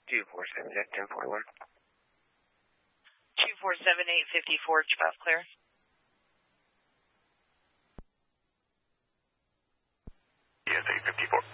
247 Jet 1041. 247-854, Chubb clear. Yes, 854.